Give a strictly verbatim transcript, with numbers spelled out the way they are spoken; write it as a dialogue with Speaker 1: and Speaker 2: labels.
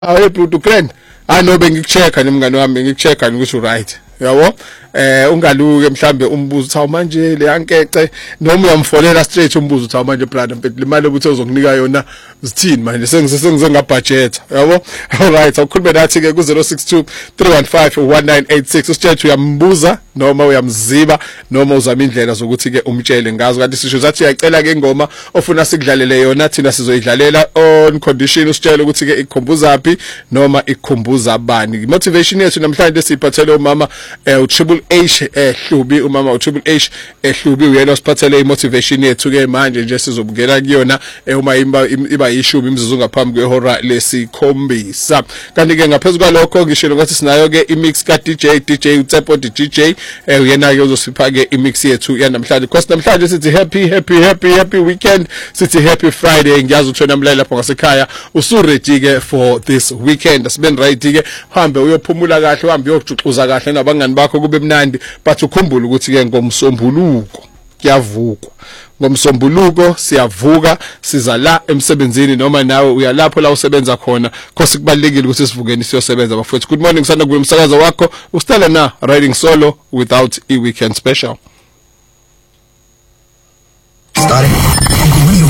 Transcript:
Speaker 1: Happy to grand anobe ngikuchecka nemngane wami ngikuchecka ukuthi right yabo eh ungaluke mhlambe umbuzo uthi manje le yankece noma uyamfonela straight umbuzo uthi manje brother mfethu imali ukuthi uzokunika yona zithini manje sengisengize ngabudget yabo alright awukhulume nathi ke ku zero six two three one five one nine eight six usithethe uyambuza noma uyamziba noma uzama indlela zokuthi ke umtshele ngazo kanti sisho zathi uyacela ke ingoma ofuna sikudlalele yona thina sizoyidlalela on condition usitshele ukuthi ke ikukhumbuza phi noma ikukhumbuza bani motivation yethu namhlanje siphathele umama eh Triple H ehlubi umama uTriple H ehlubi uyena osiphathele imotivation yethu ke manje nje sizobukela kuyona uma iba yishumi imzuzu ngaphambi kwehora lesikhombisa kanti ke ngaphezulu kwalokho ngishilo ngathi sinayo ke imix ka D J D J uTsepo D J uyena ke uzosipha ke imix yethu yanamhlanje because namhlanje sithi happy happy happy happy weekend sithi happy Friday ngiyazi ukuthi namhlanje lapha ngasekhaya usuready ke for this weekend asiben right ke hambe uyophumula kahle uhambe uyojuxuza kahle nabangani bakho kube mnandi but ukhumbule ukuthi ke ngomsombuluko kuyavukwa ngomsombuluko siyavuka siza la emsebenzini noma nawe uyalapho la usebenza khona because kubalekile ukuthi sivukeni siyosebenza bafowethu. Good morning sana kumsakazo wakho usitala na riding solo without a weekend special.
Speaker 2: Starting